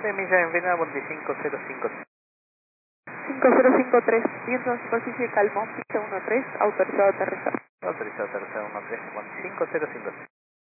milla en final 45053. 5053, viento en superficie calmo, pista 13, autorizado a aterrizar. Autorizado aterrizar 13, 45053.